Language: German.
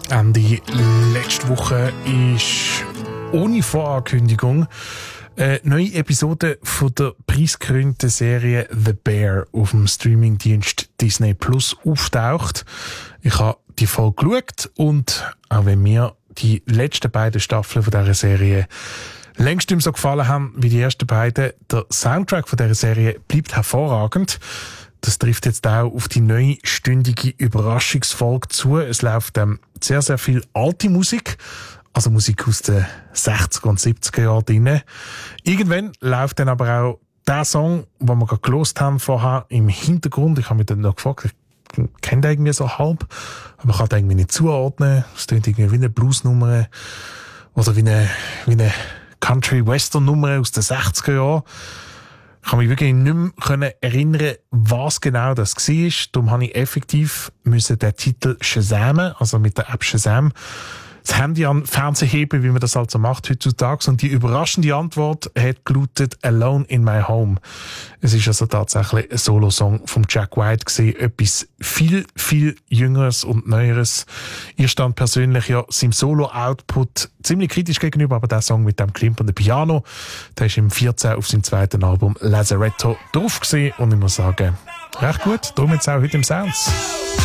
Ende letzte Woche ist ohne Vorankündigung eine neue Episode von der preisgekrönten Serie The Bear auf dem Streamingdienst Disney Plus auftaucht. Ich habe die Folge geschaut und auch wenn mir die letzten beiden Staffeln von dieser Serie längst nicht so gefallen haben wie die ersten beiden, der Soundtrack von dieser Serie bleibt hervorragend. Das trifft jetzt auch auf die neue stündige Überraschungsfolge zu. Es läuft sehr, sehr viel alte Musik, also Musik aus den 60er und 70er Jahren drin. Irgendwann läuft dann aber auch der Song, den wir gerade gehört haben vorher, im Hintergrund. Ich habe mich dann noch gefragt, ich kenne den irgendwie so halb, aber ich kann den irgendwie nicht zuordnen. Es klingt irgendwie wie eine Bluesnummer oder wie eine Country-Western-Nummer aus den 60er Jahren. Ich kann mich wirklich nicht mehr erinnern, was genau das war. Darum habe ich effektiv den Titel Shazamen, also mit der App Shazam, das Handy an den Fernseher heben, wie man das also macht heutzutage. Und die überraschende Antwort hat gelautet Alone in My Home. Es ist also tatsächlich ein Solo-Song von Jack White gewesen. Etwas viel, viel Jüngeres und Neueres. Ich stand persönlich ja seinem Solo-Output ziemlich kritisch gegenüber, aber der Song mit dem klimpernden Piano, der ist im 14 auf seinem zweiten Album Lazaretto drauf gewesen. Und ich muss sagen, recht gut. Darum jetzt auch heute im Sounds.